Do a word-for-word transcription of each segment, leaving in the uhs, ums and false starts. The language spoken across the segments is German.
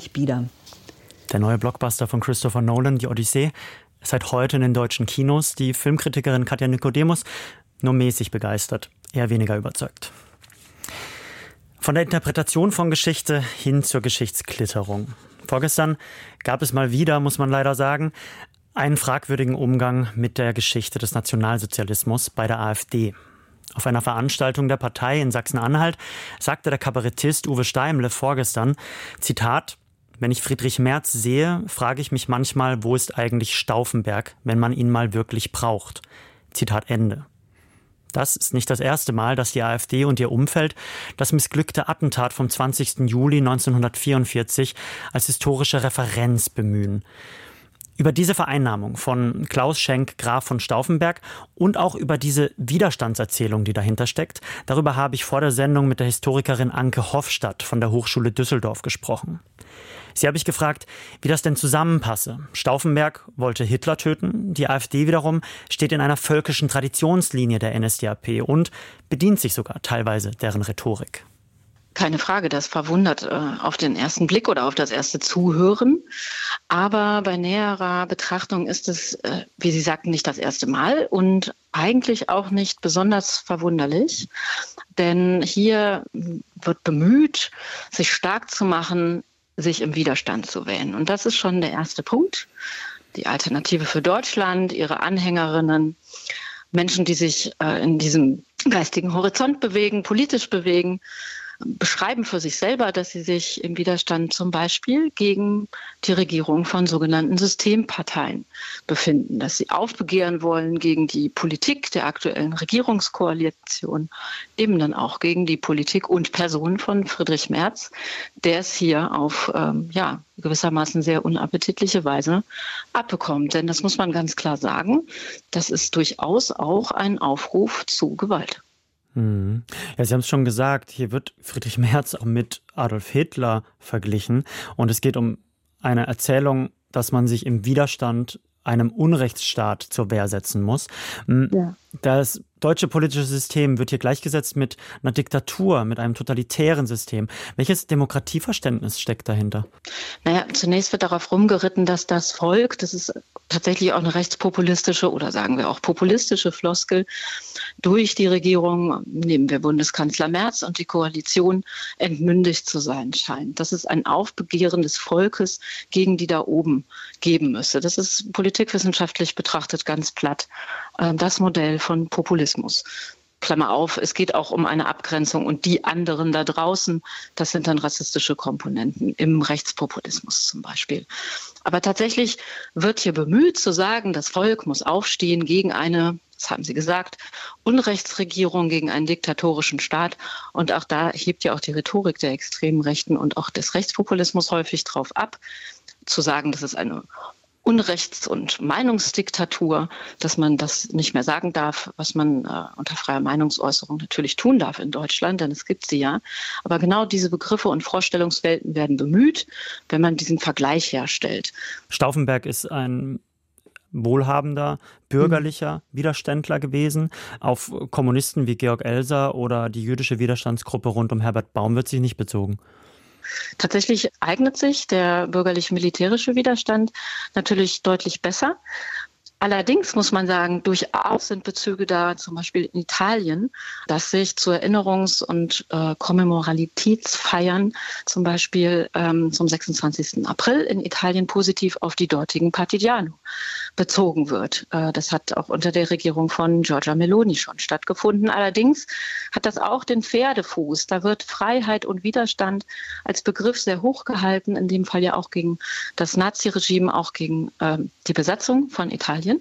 mich bieder. Der neue Blockbuster von Christopher Nolan, Die Odyssee, ist seit heute in den deutschen Kinos. Die Filmkritikerin Katja Nicodemus nur mäßig begeistert, eher weniger überzeugt. Von der Interpretation von Geschichte hin zur Geschichtsklitterung. Vorgestern gab es mal wieder, muss man leider sagen, einen fragwürdigen Umgang mit der Geschichte des Nationalsozialismus bei der AfD. Auf einer Veranstaltung der Partei in Sachsen-Anhalt sagte der Kabarettist Uwe Steimle vorgestern, Zitat, wenn ich Friedrich Merz sehe, frage ich mich manchmal, wo ist eigentlich Stauffenberg, wenn man ihn mal wirklich braucht. Zitat Ende. Das ist nicht das erste Mal, dass die AfD und ihr Umfeld das missglückte Attentat vom zwanzigsten Juli neunzehnhundertvierundvierzig als historische Referenz bemühen. Über diese Vereinnahmung von Klaus Schenk, Graf von Stauffenberg und auch über diese Widerstandserzählung, die dahinter steckt, darüber habe ich vor der Sendung mit der Historikerin Anke Hofstadt von der Hochschule Düsseldorf gesprochen. Sie habe ich gefragt, wie das denn zusammenpasse. Stauffenberg wollte Hitler töten, die AfD wiederum steht in einer völkischen Traditionslinie der N S D A P und bedient sich sogar teilweise deren Rhetorik. Keine Frage, das verwundert äh, auf den ersten Blick oder auf das erste Zuhören. Aber bei näherer Betrachtung ist es, äh, wie Sie sagten, nicht das erste Mal und eigentlich auch nicht besonders verwunderlich. Denn hier wird bemüht, sich stark zu machen, sich im Widerstand zu wähnen. Und das ist schon der erste Punkt. Die Alternative für Deutschland, ihre Anhängerinnen, Menschen, die sich äh, in diesem geistigen Horizont bewegen, politisch bewegen, beschreiben für sich selber, dass sie sich im Widerstand zum Beispiel gegen die Regierung von sogenannten Systemparteien befinden, dass sie aufbegehren wollen gegen die Politik der aktuellen Regierungskoalition, eben dann auch gegen die Politik und Person von Friedrich Merz, der es hier auf ähm, ja, gewissermaßen sehr unappetitliche Weise abbekommt. Denn das muss man ganz klar sagen, das ist durchaus auch ein Aufruf zu Gewalt. Hm. Ja, Sie haben es schon gesagt, hier wird Friedrich Merz auch mit Adolf Hitler verglichen und es geht um eine Erzählung, dass man sich im Widerstand einem Unrechtsstaat zur Wehr setzen muss. Ja. Das deutsche politische System wird hier gleichgesetzt mit einer Diktatur, mit einem totalitären System. Welches Demokratieverständnis steckt dahinter? Naja, zunächst wird darauf rumgeritten, dass das Volk, das ist tatsächlich auch eine rechtspopulistische oder sagen wir auch populistische Floskel, durch die Regierung, nehmen wir Bundeskanzler Merz und die Koalition, entmündigt zu sein scheint. Dass es ein Aufbegehren des Volkes gegen die da oben geben müsse. Das ist politikwissenschaftlich betrachtet ganz platt das Modell von Populismus. Klammer auf, es geht auch um eine Abgrenzung und die anderen da draußen, das sind dann rassistische Komponenten im Rechtspopulismus zum Beispiel. Aber tatsächlich wird hier bemüht zu sagen, das Volk muss aufstehen gegen eine, das haben Sie gesagt, Unrechtsregierung, gegen einen diktatorischen Staat. Und auch da hebt ja auch die Rhetorik der extremen Rechten und auch des Rechtspopulismus häufig drauf ab, zu sagen, das ist eine Unrechts- und Meinungsdiktatur, dass man das nicht mehr sagen darf, was man äh, unter freier Meinungsäußerung natürlich tun darf in Deutschland, denn es gibt sie ja. Aber genau diese Begriffe und Vorstellungswelten werden bemüht, wenn man diesen Vergleich herstellt. Stauffenberg ist ein wohlhabender, bürgerlicher mhm. Widerständler gewesen. Auf Kommunisten wie Georg Elser oder die jüdische Widerstandsgruppe rund um Herbert Baum wird sich nicht bezogen. Tatsächlich eignet sich der bürgerlich-militärische Widerstand natürlich deutlich besser. Allerdings muss man sagen, durchaus sind Bezüge da, zum Beispiel in Italien, dass sich zu Erinnerungs- und äh, Kommemoralitätsfeiern zum Beispiel ähm, zum sechsundzwanzigsten April in Italien positiv auf die dortigen Partigiano bezogen wird. Äh, das hat auch unter der Regierung von Giorgia Meloni schon stattgefunden. Allerdings hat das auch den Pferdefuß. Da wird Freiheit und Widerstand als Begriff sehr hoch gehalten, in dem Fall ja auch gegen das Naziregime, auch gegen äh, die Besatzung von Italien.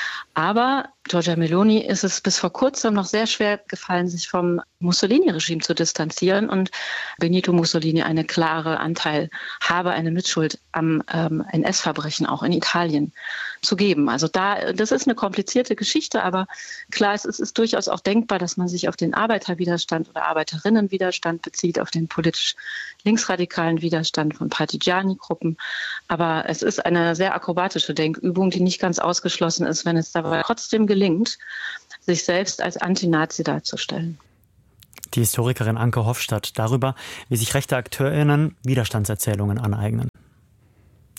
Aber Giorgia Meloni ist es bis vor kurzem noch sehr schwer gefallen, sich vom Mussolini-Regime zu distanzieren und Benito Mussolini eine klare Anteil habe, eine Mitschuld am ähm, N S-Verbrechen auch in Italien zu geben. Also da, das ist eine komplizierte Geschichte, aber klar, es ist, ist durchaus auch denkbar, dass man sich auf den Arbeiterwiderstand oder Arbeiterinnenwiderstand bezieht, auf den politisch linksradikalen Widerstand von Partigiani-Gruppen. Aber es ist eine sehr akrobatische Denkübung, die nicht ganz ausgeschlossen ist, wenn es dabei trotzdem gelingt, sich selbst als Anti-Nazi darzustellen. Die Historikerin Anke Hofstadt darüber, wie sich rechte AkteurInnen Widerstandserzählungen aneignen.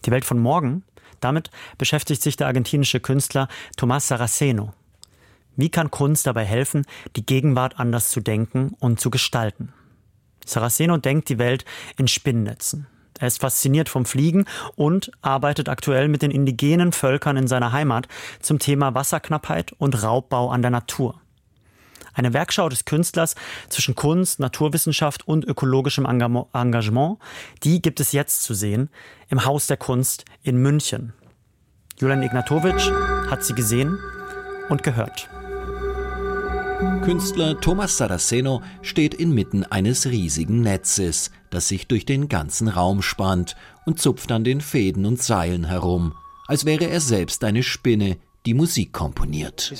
Die Welt von morgen, damit beschäftigt sich der argentinische Künstler Tomás Saraceno. Wie kann Kunst dabei helfen, die Gegenwart anders zu denken und zu gestalten? Saraceno denkt die Welt in Spinnnetzen. Er ist fasziniert vom Fliegen und arbeitet aktuell mit den indigenen Völkern in seiner Heimat zum Thema Wasserknappheit und Raubbau an der Natur. Eine Werkschau des Künstlers zwischen Kunst, Naturwissenschaft und ökologischem Engagement, die gibt es jetzt zu sehen im Haus der Kunst in München. Julian Ignatowitsch hat sie gesehen und gehört. Künstler Tomás Saraceno steht inmitten eines riesigen Netzes, das sich durch den ganzen Raum spannt und zupft an den Fäden und Seilen herum, als wäre er selbst eine Spinne, die Musik komponiert.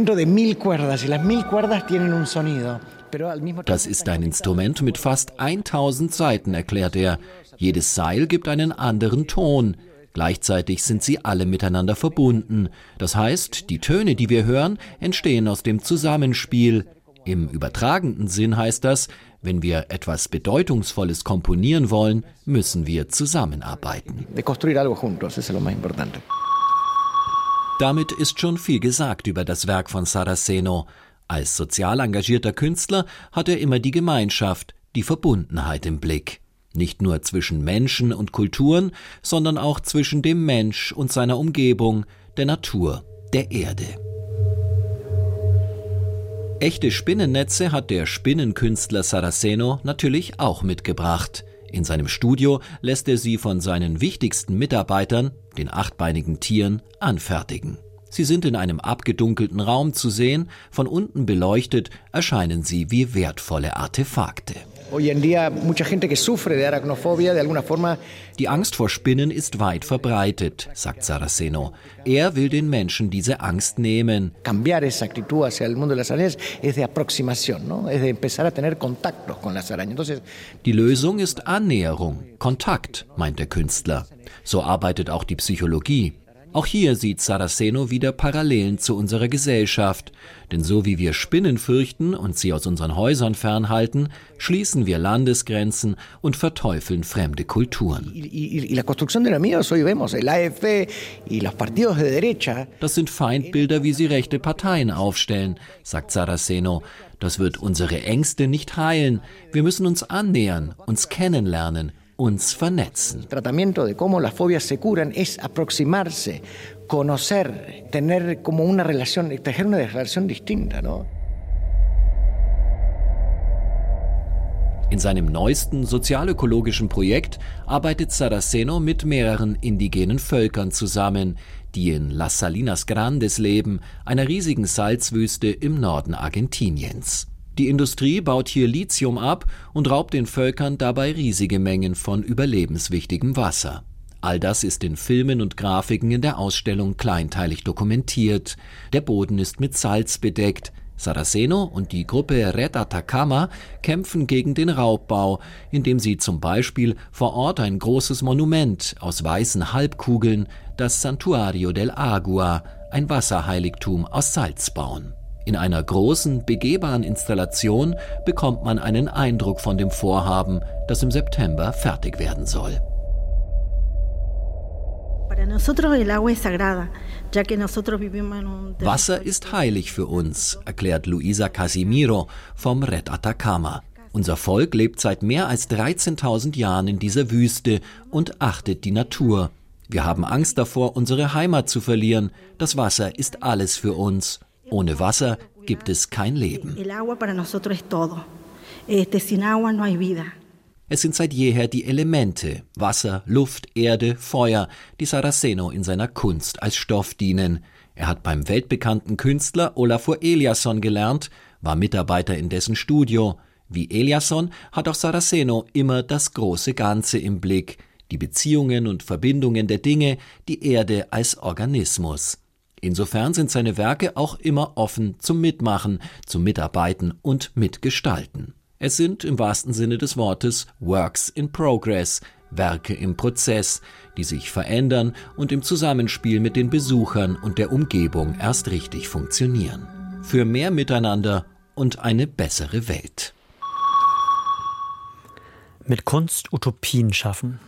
Das ist ein Instrument mit fast tausend Saiten, erklärt er. Jedes Seil gibt einen anderen Ton. Gleichzeitig sind sie alle miteinander verbunden. Das heißt, die Töne, die wir hören, entstehen aus dem Zusammenspiel. Im übertragenen Sinn heißt das, wenn wir etwas Bedeutungsvolles komponieren wollen, müssen wir zusammenarbeiten. Damit ist schon viel gesagt über das Werk von Saraceno. Als sozial engagierter Künstler hat er immer die Gemeinschaft, die Verbundenheit im Blick. Nicht nur zwischen Menschen und Kulturen, sondern auch zwischen dem Mensch und seiner Umgebung, der Natur, der Erde. Echte Spinnennetze hat der Spinnenkünstler Saraceno natürlich auch mitgebracht. In seinem Studio lässt er sie von seinen wichtigsten Mitarbeitern, den achtbeinigen Tieren, anfertigen. Sie sind in einem abgedunkelten Raum zu sehen, von unten beleuchtet erscheinen sie wie wertvolle Artefakte. Die Angst vor Spinnen ist weit verbreitet, sagt Saraceno. Er will den Menschen diese Angst nehmen. Die Lösung ist Annäherung, Kontakt, meint der Künstler. So arbeitet auch die Psychologie. Auch hier sieht Saraceno wieder Parallelen zu unserer Gesellschaft. Denn so wie wir Spinnen fürchten und sie aus unseren Häusern fernhalten, schließen wir Landesgrenzen und verteufeln fremde Kulturen. Das sind Feindbilder, wie sie rechte Parteien aufstellen, sagt Saraceno. Das wird unsere Ängste nicht heilen. Wir müssen uns annähern, uns kennenlernen, uns vernetzen. Tratamiento de cómo las fobias se curan es aproximarse, conocer, tener como una relación, tejer una relación distinta, ¿no? In seinem neuesten sozialökologischen Projekt arbeitet Saraceno mit mehreren indigenen Völkern zusammen, die in Las Salinas Grandes leben, einer riesigen Salzwüste im Norden Argentiniens. Die Industrie baut hier Lithium ab und raubt den Völkern dabei riesige Mengen von überlebenswichtigem Wasser. All das ist in Filmen und Grafiken in der Ausstellung kleinteilig dokumentiert. Der Boden ist mit Salz bedeckt. Saraceno und die Gruppe Red Atacama kämpfen gegen den Raubbau, indem sie zum Beispiel vor Ort ein großes Monument aus weißen Halbkugeln, das Santuario del Agua, ein Wasserheiligtum aus Salz, bauen. In einer großen, begehbaren Installation bekommt man einen Eindruck von dem Vorhaben, das im September fertig werden soll. Wasser ist heilig für uns, erklärt Luisa Casimiro vom Red Atacama. Unser Volk lebt seit mehr als dreizehntausend Jahren in dieser Wüste und achtet die Natur. Wir haben Angst davor, unsere Heimat zu verlieren. Das Wasser ist alles für uns. Ohne Wasser gibt es kein Leben. Es sind seit jeher die Elemente, Wasser, Luft, Erde, Feuer, die Saraceno in seiner Kunst als Stoff dienen. Er hat beim weltbekannten Künstler Olafur Eliasson gelernt, war Mitarbeiter in dessen Studio. Wie Eliasson hat auch Saraceno immer das große Ganze im Blick, die Beziehungen und Verbindungen der Dinge, die Erde als Organismus. Insofern sind seine Werke auch immer offen zum Mitmachen, zum Mitarbeiten und Mitgestalten. Es sind im wahrsten Sinne des Wortes Works in Progress, Werke im Prozess, die sich verändern und im Zusammenspiel mit den Besuchern und der Umgebung erst richtig funktionieren. Für mehr Miteinander und eine bessere Welt. Mit Kunst Utopien schaffen.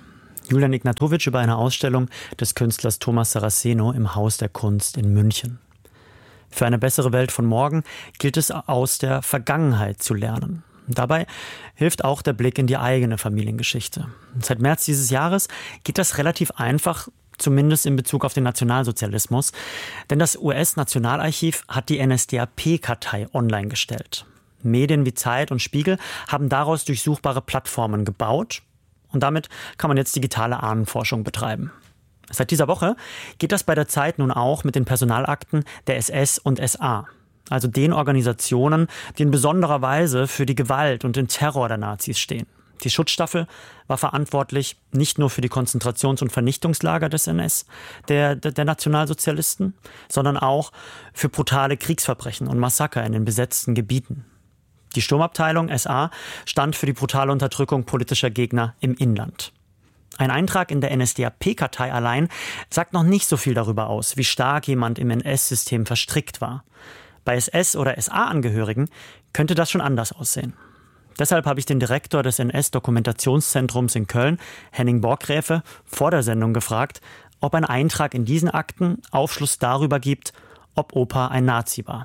Julian Ignatowicz über eine Ausstellung des Künstlers Thomas Saraceno im Haus der Kunst in München. Für eine bessere Welt von morgen gilt es, aus der Vergangenheit zu lernen. Dabei hilft auch der Blick in die eigene Familiengeschichte. Seit März dieses Jahres geht das relativ einfach, zumindest in Bezug auf den Nationalsozialismus. Denn das U S-Nationalarchiv hat die N S D A P-Kartei online gestellt. Medien wie Zeit und Spiegel haben daraus durchsuchbare Plattformen gebaut. Und damit kann man jetzt digitale Ahnenforschung betreiben. Seit dieser Woche geht das bei der Zeit nun auch mit den Personalakten der S S und S A. Also den Organisationen, die in besonderer Weise für die Gewalt und den Terror der Nazis stehen. Die Schutzstaffel war verantwortlich nicht nur für die Konzentrations- und Vernichtungslager des N S, der, der, der Nationalsozialisten, sondern auch für brutale Kriegsverbrechen und Massaker in den besetzten Gebieten. Die Sturmabteilung S A stand für die brutale Unterdrückung politischer Gegner im Inland. Ein Eintrag in der N S D A P-Kartei allein sagt noch nicht so viel darüber aus, wie stark jemand im N S-System verstrickt war. Bei S S- oder S A-Angehörigen könnte das schon anders aussehen. Deshalb habe ich den Direktor des N S-Dokumentationszentrums in Köln, Henning Borggräfe, vor der Sendung gefragt, ob ein Eintrag in diesen Akten Aufschluss darüber gibt, ob Opa ein Nazi war.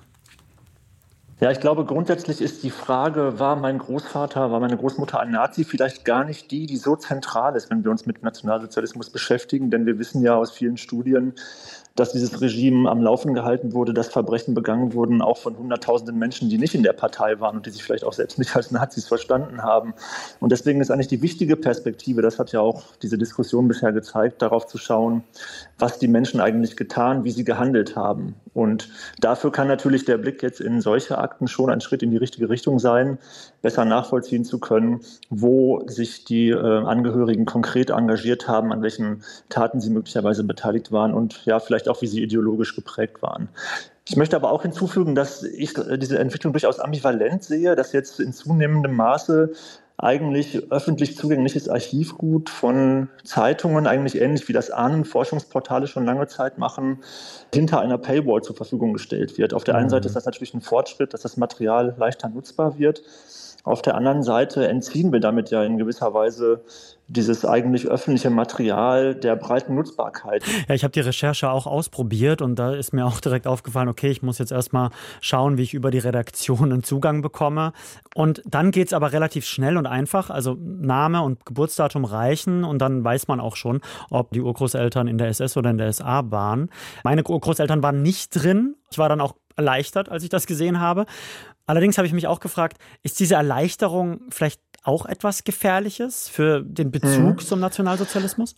Ja, ich glaube, grundsätzlich ist die Frage, war mein Großvater, war meine Großmutter ein Nazi, vielleicht gar nicht die, die so zentral ist, wenn wir uns mit Nationalsozialismus beschäftigen. Denn wir wissen ja aus vielen Studien, dass dieses Regime am Laufen gehalten wurde, dass Verbrechen begangen wurden, auch von hunderttausenden Menschen, die nicht in der Partei waren und die sich vielleicht auch selbst nicht als Nazis verstanden haben. Und deswegen ist eigentlich die wichtige Perspektive, das hat ja auch diese Diskussion bisher gezeigt, darauf zu schauen, was die Menschen eigentlich getan, wie sie gehandelt haben. Und dafür kann natürlich der Blick jetzt in solche Akten schon ein Schritt in die richtige Richtung sein, besser nachvollziehen zu können, wo sich die äh, Angehörigen konkret engagiert haben, an welchen Taten sie möglicherweise beteiligt waren und ja, vielleicht auch, wie sie ideologisch geprägt waren. Ich möchte aber auch hinzufügen, dass ich diese Entwicklung durchaus ambivalent sehe, dass jetzt in zunehmendem Maße eigentlich öffentlich zugängliches Archivgut von Zeitungen, eigentlich ähnlich wie das Ahnenforschungsportale schon lange Zeit machen, hinter einer Paywall zur Verfügung gestellt wird. Auf der einen Seite ist das natürlich ein Fortschritt, dass das Material leichter nutzbar wird. Auf der anderen Seite entziehen wir damit ja in gewisser Weise dieses eigentlich öffentliche Material der breiten Nutzbarkeit. Ja, ich habe die Recherche auch ausprobiert und da ist mir auch direkt aufgefallen, okay, ich muss jetzt erstmal schauen, wie ich über die Redaktion einen Zugang bekomme. Und dann geht's aber relativ schnell und einfach. Also Name und Geburtsdatum reichen und dann weiß man auch schon, ob die Urgroßeltern in der S S oder in der S A waren. Meine Urgroßeltern waren nicht drin. Ich war dann auch erleichtert, als ich das gesehen habe. Allerdings habe ich mich auch gefragt, ist diese Erleichterung vielleicht auch etwas Gefährliches für den Bezug mhm. zum Nationalsozialismus?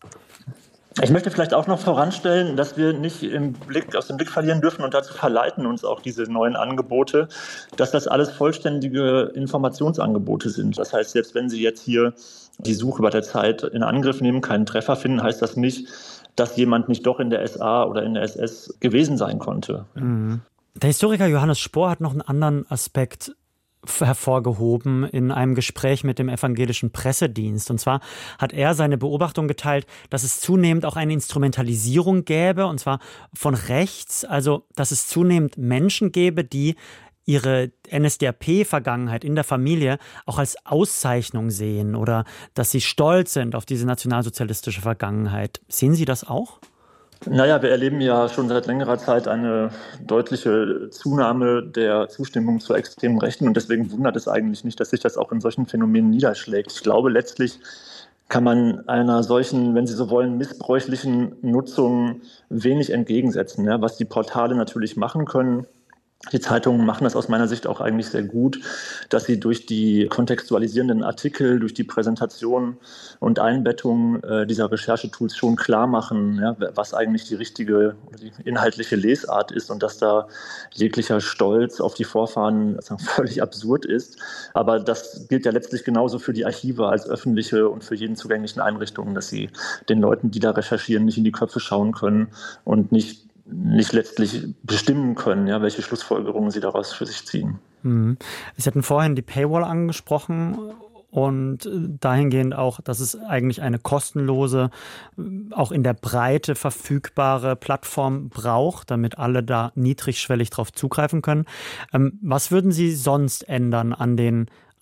Ich möchte vielleicht auch noch voranstellen, dass wir nicht im Blick, aus dem Blick verlieren dürfen und dazu verleiten uns auch diese neuen Angebote, dass das alles vollständige Informationsangebote sind. Das heißt, selbst wenn Sie jetzt hier die Suche bei der Zeit in Angriff nehmen, keinen Treffer finden, heißt das nicht, dass jemand nicht doch in der S A oder in der S S gewesen sein konnte. Mhm. Der Historiker Johannes Spohr hat noch einen anderen Aspekt hervorgehoben in einem Gespräch mit dem evangelischen Pressedienst. Und zwar hat er seine Beobachtung geteilt, dass es zunehmend auch eine Instrumentalisierung gäbe, und zwar von rechts, also dass es zunehmend Menschen gäbe, die ihre N S D A P-Vergangenheit in der Familie auch als Auszeichnung sehen oder dass sie stolz sind auf diese nationalsozialistische Vergangenheit. Sehen Sie das auch? Naja, wir erleben ja schon seit längerer Zeit eine deutliche Zunahme der Zustimmung zur extremen Rechten und deswegen wundert es eigentlich nicht, dass sich das auch in solchen Phänomenen niederschlägt. Ich glaube, letztlich kann man einer solchen, wenn Sie so wollen, missbräuchlichen Nutzung wenig entgegensetzen. Ja, was die Portale natürlich machen können. Die Zeitungen machen das aus meiner Sicht auch eigentlich sehr gut, dass sie durch die kontextualisierenden Artikel, durch die Präsentation und Einbettung äh, dieser Recherchetools schon klar machen, ja, was eigentlich die richtige, die inhaltliche Lesart ist und dass da jeglicher Stolz auf die Vorfahren also völlig absurd ist. Aber das gilt ja letztlich genauso für die Archive als öffentliche und für jeden zugänglichen Einrichtungen, dass sie den Leuten, die da recherchieren, nicht in die Köpfe schauen können und nicht nicht letztlich bestimmen können, ja, welche Schlussfolgerungen sie daraus für sich ziehen. Mhm. Sie hatten vorhin die Paywall angesprochen und dahingehend auch, dass es eigentlich eine kostenlose, auch in der Breite verfügbare Plattform braucht, damit alle da niedrigschwellig drauf zugreifen können. Was würden Sie sonst ändern an den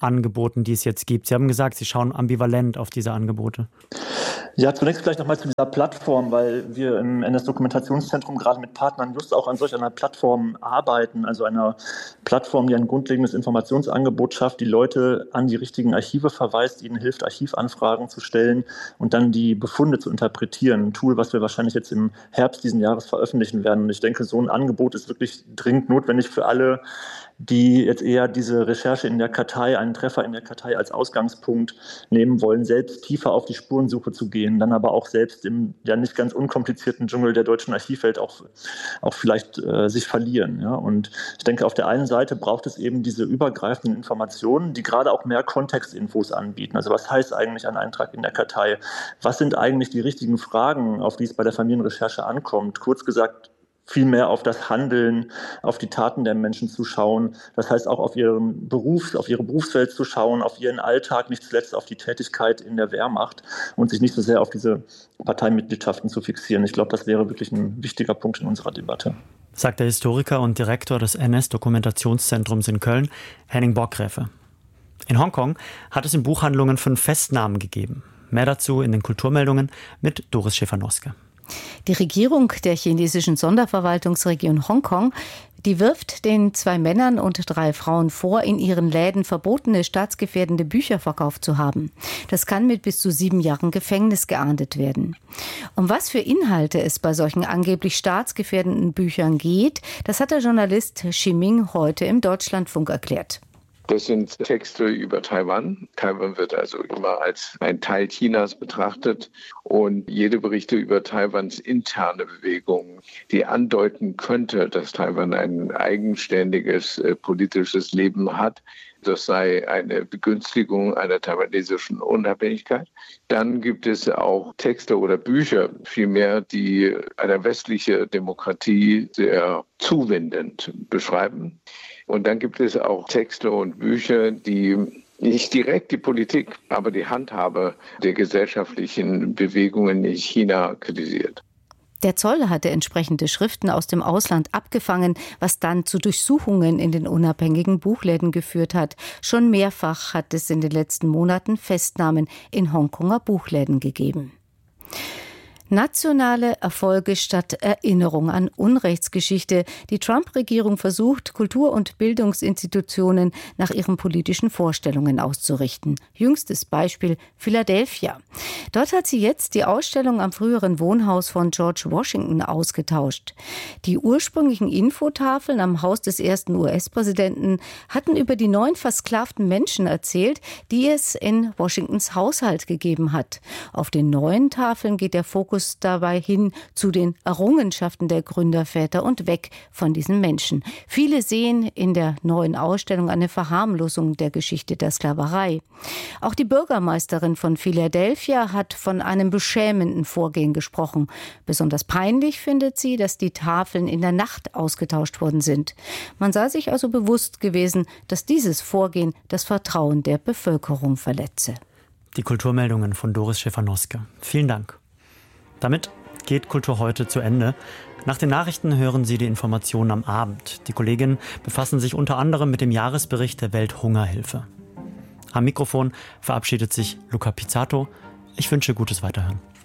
Angeboten, die es jetzt gibt? Sie haben gesagt, Sie schauen ambivalent auf diese Angebote. Ja, zunächst vielleicht nochmal zu dieser Plattform, weil wir im N S-Dokumentationszentrum gerade mit Partnern just auch an solch einer Plattform arbeiten, also einer Plattform, die ein grundlegendes Informationsangebot schafft, die Leute an die richtigen Archive verweist, ihnen hilft, Archivanfragen zu stellen und dann die Befunde zu interpretieren. Ein Tool, was wir wahrscheinlich jetzt im Herbst diesen Jahres veröffentlichen werden. Und ich denke, so ein Angebot ist wirklich dringend notwendig für alle, die jetzt eher diese Recherche in der Kartei, einen Treffer in der Kartei als Ausgangspunkt nehmen wollen, selbst tiefer auf die Spurensuche zu gehen, dann aber auch selbst im ja nicht ganz unkomplizierten Dschungel der deutschen Archivwelt auch, auch vielleicht äh, sich verlieren. Ja? Und ich denke, auf der einen Seite braucht es eben diese übergreifenden Informationen, die gerade auch mehr Kontextinfos anbieten. Also was heißt eigentlich ein Eintrag in der Kartei? Was sind eigentlich die richtigen Fragen, auf die es bei der Familienrecherche ankommt? Kurz gesagt, viel mehr auf das Handeln, auf die Taten der Menschen zu schauen. Das heißt auch auf ihren Beruf, auf ihre Berufswelt zu schauen, auf ihren Alltag, nicht zuletzt auf die Tätigkeit in der Wehrmacht und sich nicht so sehr auf diese Parteimitgliedschaften zu fixieren. Ich glaube, das wäre wirklich ein wichtiger Punkt in unserer Debatte. Sagt der Historiker und Direktor des N S-Dokumentationszentrums in Köln, Henning Borggräfe. In Hongkong hat es in Buchhandlungen fünf Festnahmen gegeben. Mehr dazu in den Kulturmeldungen mit Doris Schäfer-Noske. Die Regierung der chinesischen Sonderverwaltungsregion Hongkong, die wirft den zwei Männern und drei Frauen vor, in ihren Läden verbotene, staatsgefährdende Bücher verkauft zu haben. Das kann mit bis zu sieben Jahren Gefängnis geahndet werden. Um was für Inhalte es bei solchen angeblich staatsgefährdenden Büchern geht, das hat der Journalist Xi Ming heute im Deutschlandfunk erklärt. Das sind Texte über Taiwan. Taiwan wird also immer als ein Teil Chinas betrachtet. Und jede Berichte über Taiwans interne Bewegungen, die andeuten könnte, dass Taiwan ein eigenständiges äh, politisches Leben hat, das sei eine Begünstigung einer taiwanesischen Unabhängigkeit. Dann gibt es auch Texte oder Bücher, vielmehr, die eine westliche Demokratie sehr zuwendend beschreiben. Und dann gibt es auch Texte und Bücher, die nicht direkt die Politik, aber die Handhabe der gesellschaftlichen Bewegungen in China kritisiert. Der Zoll hatte entsprechende Schriften aus dem Ausland abgefangen, was dann zu Durchsuchungen in den unabhängigen Buchläden geführt hat. Schon mehrfach hat es in den letzten Monaten Festnahmen in Hongkonger Buchläden gegeben. Nationale Erfolge statt Erinnerung an Unrechtsgeschichte. Die Trump-Regierung versucht, Kultur- und Bildungsinstitutionen nach ihren politischen Vorstellungen auszurichten. Jüngstes Beispiel Philadelphia. Dort hat sie jetzt die Ausstellung am früheren Wohnhaus von George Washington ausgetauscht. Die ursprünglichen Infotafeln am Haus des ersten U S-Präsidenten hatten über die neun versklavten Menschen erzählt, die es in Washingtons Haushalt gegeben hat. Auf den neuen Tafeln geht der Fokus dabei hin zu den Errungenschaften der Gründerväter und weg von diesen Menschen. Viele sehen in der neuen Ausstellung eine Verharmlosung der Geschichte der Sklaverei. Auch die Bürgermeisterin von Philadelphia hat von einem beschämenden Vorgehen gesprochen. Besonders peinlich findet sie, dass die Tafeln in der Nacht ausgetauscht worden sind. Man sei sich also bewusst gewesen, dass dieses Vorgehen das Vertrauen der Bevölkerung verletze. Die Kulturmeldungen von Doris Schäfer-Noske. Vielen Dank. Damit geht Kultur heute zu Ende. Nach den Nachrichten hören Sie die Informationen am Abend. Die Kolleginnen befassen sich unter anderem mit dem Jahresbericht der Welthungerhilfe. Am Mikrofon verabschiedet sich Luca Pizzato. Ich wünsche gutes Weiterhören.